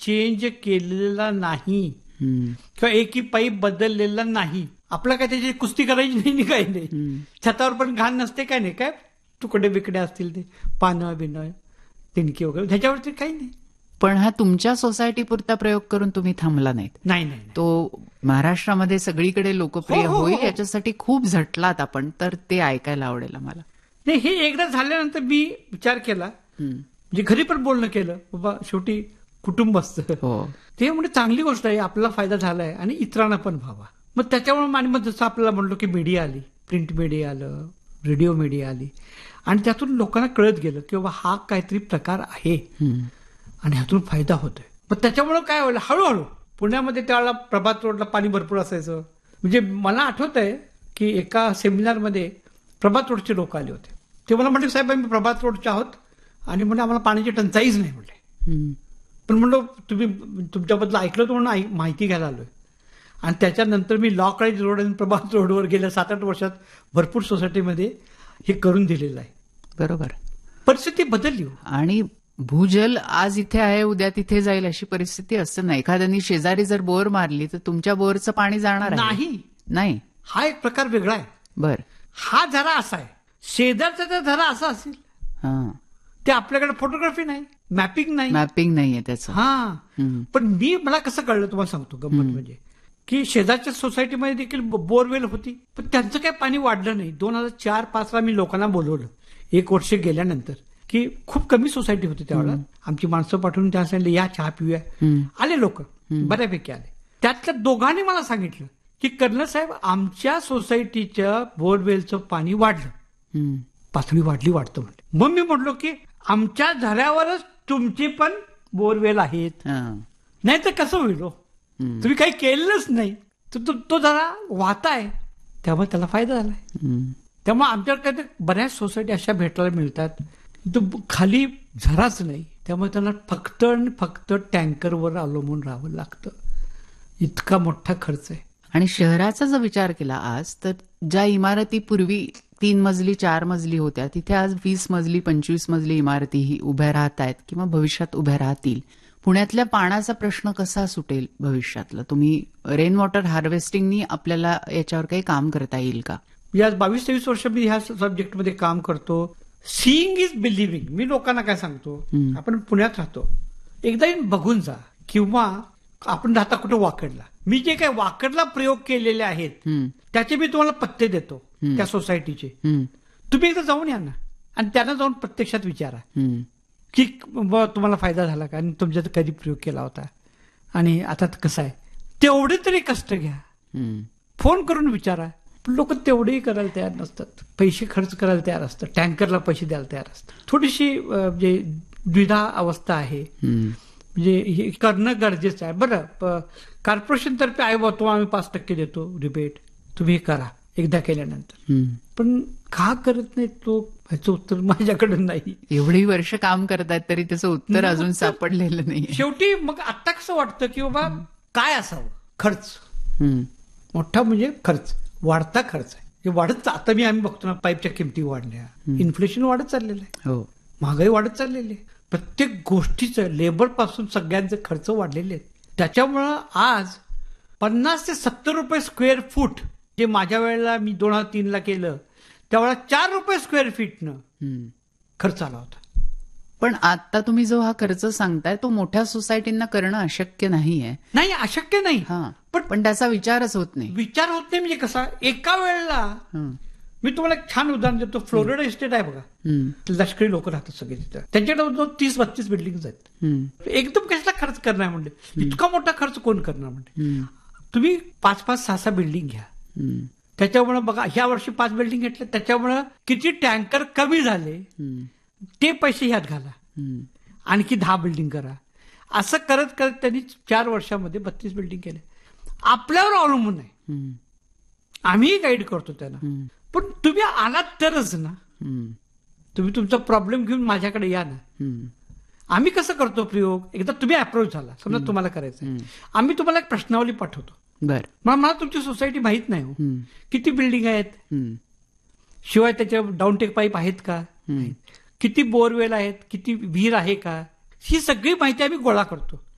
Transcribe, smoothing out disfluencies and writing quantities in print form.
Change केलेला नाही किंवा एकही पाईप बदललेला नाही. आपला काय त्याची कुस्ती करायची नाही, काही नाही. छतावर पण घाण नसते, काय नाही, काय तुकडे बिकडे असतील ते पानं बिनं तिणकी वगैरे, त्याच्यावरती काही नाही. पण हा तुमच्या सोसायटी पुरता प्रयोग करून तुम्ही थांबला नाहीत. नाही. तो महाराष्ट्रामध्ये सगळीकडे लोकप्रिय होईल याच्यासाठी खूप झटलात आपण, तर ते ऐकायला आवडेल आम्हाला. नाही, हे एकदा झाल्यानंतर मी विचार केला, म्हणजे घरी पण बोलणं केलं, बाबा शेवटी कुटुंब असतं, ते म्हणजे चांगली गोष्ट आहे, आपल्याला फायदा झालाय आणि इतरांना पण व्हावा. मग त्याच्यामुळे मग जसं आपल्याला म्हणलो की मीडिया आली, प्रिंट मीडिया आलं, रेडिओ मीडिया आली, आणि त्यातून लोकांना कळत गेलं की बाबा हा काहीतरी प्रकार आहे आणि ह्यातून फायदा होतोय. मग त्याच्यामुळे काय व्हायला, हळूहळू पुण्यामध्ये त्यावेळेला प्रभात रोडला पाणी भरपूर असायचं. म्हणजे मला आठवत आहे की एका सेमिनारमध्ये प्रभात रोडचे लोक आले होते. ते मला म्हटले, साहेब आम्ही प्रभात रोडचे आहोत आणि म्हणजे आम्हाला पाण्याची टंचाईच नाही म्हटले. पण म्हणलो तुम्ही तुमच्याबद्दल ऐकलं तर म्हणून माहिती घ्यायला आलोय. आणि त्याच्यानंतर मी लॉ कॉलेज रोड आणि प्रभात रोडवर गेल्या 7-8 वर्षात भरपूर सोसायटीमध्ये हे करून दिलेलं आहे. बरोबर, परिस्थिती बदलली. आणि भूजल आज इथे आहे उद्या तिथे जाईल अशी परिस्थिती असते ना. एखाद्याने शेजारी जर बोर मारली तर तुमच्या बोरचं पाणी जाणार नाही. हा एक प्रकार वेगळा आहे. बर, हा झरा असा आहे, शेजारचा जर झरा असा असेल ते आपल्याकडे फोटोग्राफी नाही, मॅपिंग नाहीये त्याचं. पण मला कसं कळलं तुम्हाला सांगतो गंमत म्हणजे, की शेजारच्या सोसायटीमध्ये देखील बोरवेल होती, पण त्यांचं काही पाणी वाढलं नाही. 2004-05 मी लोकांना बोलवलं 1 वर्ष गेल्यानंतर, की खूप कमी सोसायटी होती त्यावेळेला. आमची माणसं पाठवून त्या सांगितलं या चहा पिऊया. आले लोक, बऱ्यापैकी आले. त्यातल्या दोघांनी मला सांगितलं की कर्नल साहेब आमच्या सोसायटीच्या बोरवेलचं पाणी वाढलं, पातळी वाढतं म्हणते. मग मी म्हटलो की आमच्या झऱ्यावरच तुमची पण बोरवेल आहेत, नाही तर कसं होईल, तुम्ही काही केलेलंच नाही, तो जरा वाहताय, त्यामुळे त्याला फायदा झालाय. त्यामुळे आमच्याकडे बऱ्याच सोसायटी अशा भेटायला मिळतात, तो खाली झराच नाही, त्यामुळे त्यांना फक्त टँकरवर अवलंबून राहावं लागतं. इतका मोठा खर्च आहे. आणि शहराचा जर विचार केला आज, तर ज्या इमारती पूर्वी 3 मजली 4 मजली होत्या, तिथे आज 20 मजली 25 मजली इमारतीही उभ्या राहत आहेत किंवा भविष्यात उभ्या राहतील. पुण्यातल्या पाण्याचा प्रश्न कसा सुटेल भविष्यातला? तुम्ही रेन वॉटर हार्वेस्टिंगनी आपल्याला याच्यावर काही काम करता येईल का? या 22-23 वर्ष मी ह्या सब्जेक्टमध्ये काम करतो. Seeing is believing. मी लोकांना काय सांगतो, आपण पुण्यात राहतो, एकदा येऊन बघून जा, किंवा आपण राहता कुठं वाकडला, मी जे काही वाकडला प्रयोग केलेले आहेत त्याचे मी तुम्हाला पत्ते देतो त्या सोसायटीचे. तुम्ही एकदा जाऊन या ना, आणि त्यांना जाऊन प्रत्यक्षात विचारा की तुम्हाला फायदा झाला का, आणि तुमच्यात कधी प्रयोग केला होता, आणि आता कसं आहे. तेवढे तरी कष्ट घ्या, फोन करून विचारा. लोक तेवढेही करायला तयार नसतात, पैसे खर्च करायला तयार असतात, टँकरला पैसे द्यायला तयार असतात. थोडीशी म्हणजे द्विधा अवस्था आहे, म्हणजे हे करणं गरजेचं आहे. बरं, कॉर्पोरेशन तर्फे आहे तो आम्ही 5% देतो रिबेट, तुम्ही हे करा एकदा केल्यानंतर. पण का करत नाही तो, ह्याचं उत्तर माझ्याकडून नाही. एवढी वर्ष काम करतायत तरी त्याचं उत्तर अजून सापडलेलं नाही. शेवटी मग आता कसं वाटतं की बाबा काय असावं, खर्च मोठा, म्हणजे खर्च, वाढता खर्च आहे. हे वाढत, आता आम्ही बघतो ना, पाईपच्या किमती वाढल्या, इन्फ्लेशन वाढत चाललेलं आहे, महागाई वाढत चाललेली आहे, प्रत्येक गोष्टीचं, लेबर पासून सगळ्यांचे खर्च वाढलेले आहेत. त्याच्यामुळं आज 50 ते 70 रुपये स्क्वेअर फूट, जे माझ्या वेळेला मी 2003ला केलं त्यावेळेला 4 रुपये स्क्वेअर फीटनं खर्च आला होता. पण आता तुम्ही जो हा खर्च सांगताय तो मोठ्या सोसायटींना करणं अशक्य नाहीये. नाही, अशक्य नाही, पण त्याचा विचारच होत नाही. विचार होत नाही म्हणजे कसा, एका वेळेला मी तुम्हाला एक छान उदाहरण देतो. फ्लोरिडा इस्टेट आहे बघा, लष्करी लोक राहतात सगळे तिथं, त्यांच्याकडे 30-32 बिल्डिंग आहेत. एकदम कशाला खर्च करणार म्हणजे, इतका मोठा खर्च कोण करणार म्हणजे. तुम्ही 5-5, 6-6 बिल्डिंग घ्या, त्याच्यामुळे बघा ह्या वर्षी 5 बिल्डिंग घेतल्या, त्याच्यामुळे किती टँकर कमी झाले, ते पैसे ह्यात घाला, आणखी 10 बिल्डिंग करा. असं करत करत त्यांनी 4 वर्षामध्ये 32 बिल्डिंग केले. आपल्यावर अवलंबून आहे, आम्हीही गाईड करतो त्यांना. पण तुम्ही आलात तरच ना, तुम्ही तुमचा प्रॉब्लेम घेऊन माझ्याकडे या ना. आम्ही कसं करतो प्रयोग, एकदा तुम्ही अप्रोच झाला, समजा तुम्हाला करायचं, आम्ही तुम्हाला एक प्रश्नावली पाठवतो. मला तुमची सोसायटी माहित नाही हो, किती बिल्डिंग आहेत, शिवाय त्याच्या डाऊनटेक पाईप आहेत का, किती बोरवेल आहेत, किती विहीर आहे का, ही सगळी माहिती आम्ही गोळा करतो.